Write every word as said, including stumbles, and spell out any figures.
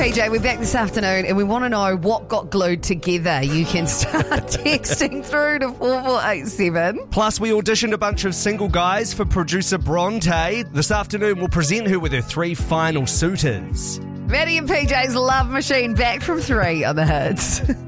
P J, we're back this afternoon and we want to know what got glued together. You can start texting through to four four eight seven. Plus, we auditioned a bunch of single guys for producer Bronte. This afternoon, we'll present her with her three final suitors. Maddie and P J's Love Machine back from three on the hits.